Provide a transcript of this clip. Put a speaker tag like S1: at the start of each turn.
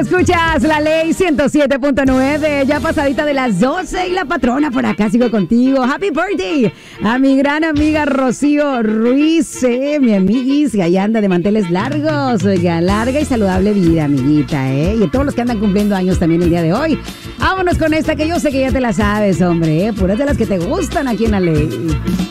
S1: escuchas La Ley 107.9, ya pasadita de las 12 y la patrona por acá sigo contigo. Happy birthday a mi gran amiga Rocío Ruiz, mi amiguis, que allá anda de manteles largos, oiga, larga y saludable vida, amiguita, y a todos los que andan cumpliendo años también el día de hoy. Vámonos con esta que yo sé que ya te la sabes, hombre, puras de las que te gustan aquí en La Ley.